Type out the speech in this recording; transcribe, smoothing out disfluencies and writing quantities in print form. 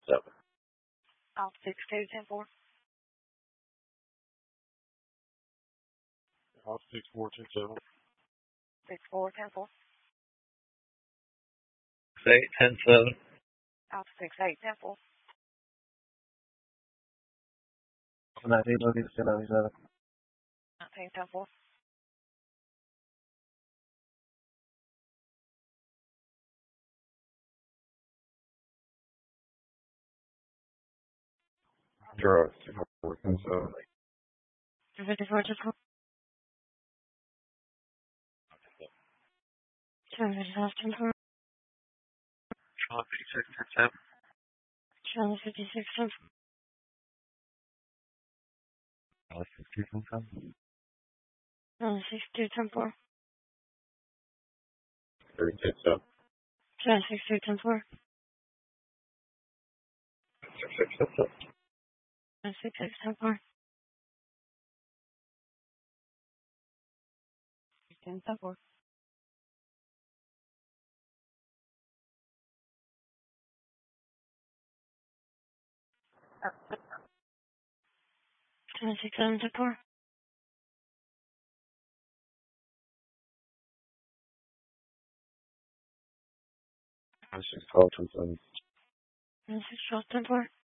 7. Alpha 6210-4. Alpha 6427. 6410-4. 810-7. Alpha 6810-4. 19 looking 1097. 1910-4. Drugs. 410-7. 254-4. 255-4. 56-7. 256-10-4. 62-7. 262-10-4. 32-7. 262-10-4. 66-7. 266-10-4. 10-4. 267-10-4. 26-12-27. 262-10-4.